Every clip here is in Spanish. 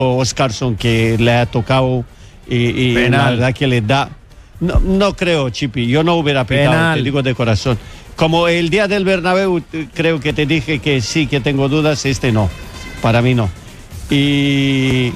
Óscarson, que le ha tocado y la verdad que le da. No creo, Chipi, yo no hubiera pitado, te digo de corazón. Como el día del Bernabéu, creo que te dije que sí, que tengo dudas, no, para mí no. Y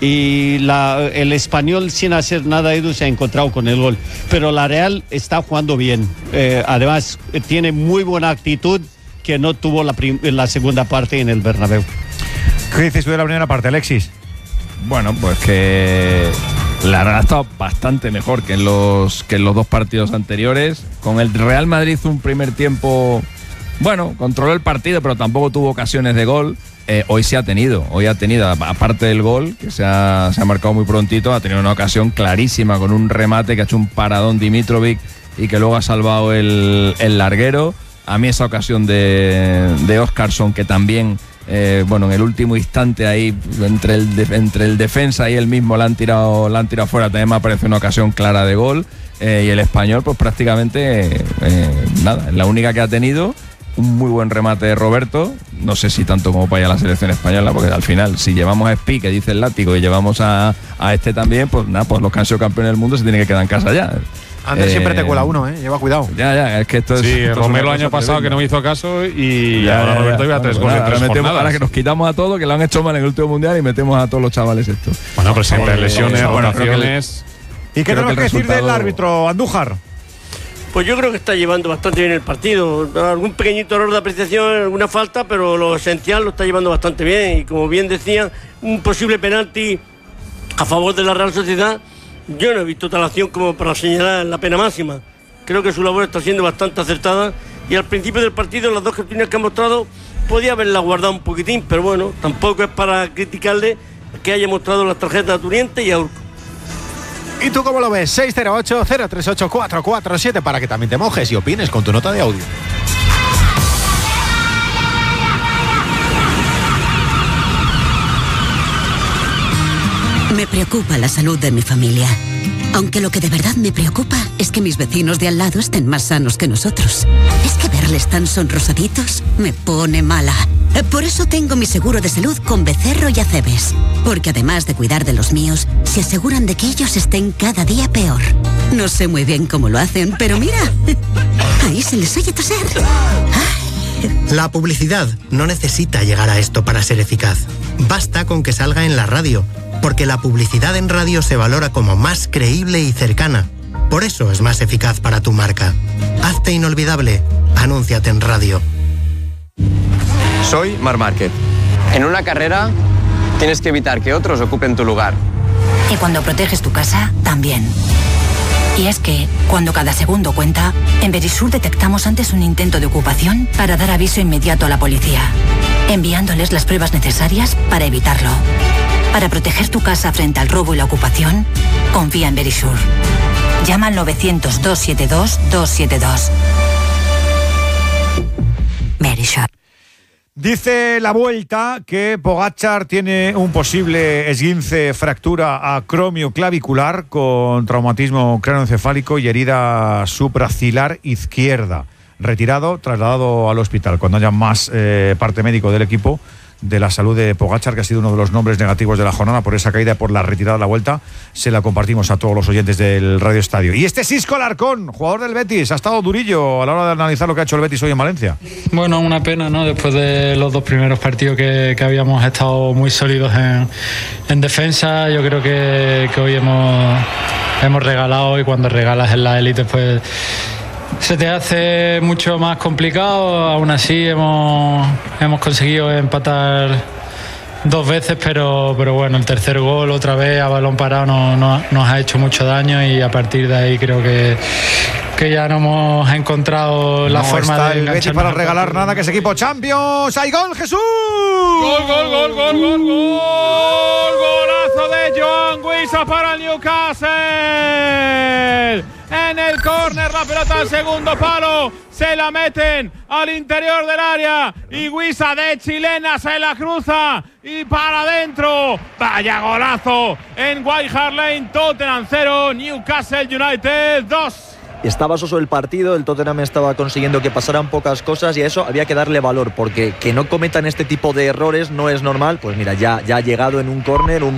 el Español, sin hacer nada, Edu, se ha encontrado con el gol. Pero la Real está jugando bien. Además, tiene muy buena actitud que no tuvo la segunda parte en el Bernabéu. ¿Qué dices tú de la primera parte, Alexis? Bueno, pues que la Real ha estado bastante mejor que en los 2 partidos anteriores. Con el Real Madrid un primer tiempo, bueno, controló el partido, pero tampoco tuvo ocasiones de gol. Hoy ha tenido, aparte del gol, que se ha marcado muy prontito, ha tenido una ocasión clarísima con un remate que ha hecho un paradón Dimitrovic y que luego ha salvado el larguero. A mí esa ocasión de Óscarson, que también, en el último instante ahí, entre el defensa y él mismo la han tirado fuera, también me ha parecido una ocasión clara de gol. Y el Español, pues prácticamente, nada, la única que ha tenido. Un muy buen remate de Roberto, no sé si tanto como para ir a la selección española, porque al final, si llevamos a Espi, que dice el látigo, y llevamos a este también, pues nada, pues los que han sido campeones del mundo se tienen que quedar en casa ya. Antes siempre te cuela uno, lleva cuidado. Ya, es que esto es. Sí, Romero el año pasado que no me hizo caso y ahora Roberto iba a 3 goles en 3 jornadas. Ahora que nos quitamos a todos, que lo han hecho mal en el último mundial, y metemos a todos los chavales estos. Bueno, pues siempre lesiones, rotaciones. ¿Y qué tenemos que decir del árbitro, Andújar? Pues yo creo que está llevando bastante bien el partido. Algún pequeñito error de apreciación, alguna falta, pero lo esencial lo está llevando bastante bien. Y como bien decía, un posible penalti a favor de la Real Sociedad, yo no he visto tal acción como para señalar la pena máxima. Creo que su labor está siendo bastante acertada y al principio del partido las 2 gestiones que ha mostrado podía haberla guardado un poquitín, pero bueno, tampoco es para criticarle que haya mostrado las tarjetas a Turiente y a Urco. ¿Y tú cómo lo ves? 608-038-447 para que también te mojes y opines con tu nota de audio. Me preocupa la salud de mi familia. Aunque lo que de verdad me preocupa es que mis vecinos de al lado estén más sanos que nosotros. Es que verles tan sonrosaditos me pone mala. Por eso tengo mi seguro de salud con Becerro y Acebes. Porque además de cuidar de los míos, se aseguran de que ellos estén cada día peor. No sé muy bien cómo lo hacen, pero mira, ahí se les oye toser. La publicidad no necesita llegar a esto para ser eficaz. Basta con que salga en la radio, porque la publicidad en radio se valora como más creíble y cercana. Por eso es más eficaz para tu marca. Hazte inolvidable. Anúnciate en radio. Soy Marc Márquez. En una carrera tienes que evitar que otros ocupen tu lugar. Y cuando proteges tu casa, también. Y es que, cuando cada segundo cuenta, en Verisur detectamos antes un intento de ocupación para dar aviso inmediato a la policía, enviándoles las pruebas necesarias para evitarlo. Para proteger tu casa frente al robo y la ocupación, confía en Verisur. Llama al 900-272-272. Verisur. Dice la Vuelta que Pogačar tiene un posible esguince, fractura acromioclavicular con traumatismo craneoencefálico y herida supracilar izquierda. Retirado, trasladado al hospital. Cuando haya más parte médico del equipo de la salud de Pogačar, que ha sido uno de los nombres negativos de la jornada por esa caída, por la retirada de la Vuelta, se la compartimos a todos los oyentes del Radio Estadio. Y este Xisco Alarcón, jugador del Betis, ha estado durillo a la hora de analizar lo que ha hecho el Betis hoy en Valencia. Bueno, una pena, ¿no? Después de los 2 primeros partidos que habíamos estado muy sólidos en defensa, yo creo que hoy hemos regalado, y cuando regalas en la élite, pues se te hace mucho más complicado. Aún así hemos conseguido empatar 2 veces, pero bueno, el tercer gol otra vez a balón parado nos ha hecho mucho daño, y a partir de ahí creo que ya no hemos encontrado la forma está de el Betis para regalar nada, que es equipo Champions. ¡Hay gol, Jesús! ¡Gol! ¡Golazo de Joan Wissa para el Newcastle! En el córner, la pelota al segundo palo, se la meten al interior del área y Wissa de chilena se la cruza y para adentro. Vaya golazo en White Hart Lane. Tottenham 0, Newcastle United 2. estaba soso el partido, el Tottenham estaba consiguiendo que pasaran pocas cosas y a eso había que darle valor, porque que no cometan este tipo de errores no es normal. Pues mira, ya ha llegado en un córner, un